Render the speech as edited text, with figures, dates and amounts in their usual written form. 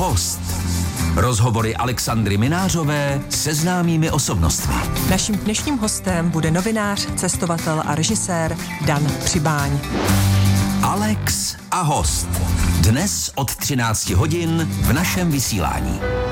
host. Rozhovory Alexandry Minářové se známými osobnostmi. Naším dnešním hostem bude novinář, cestovatel a režisér Dan Přibáň. Alex a host. Dnes od 13 hodin v našem vysílání.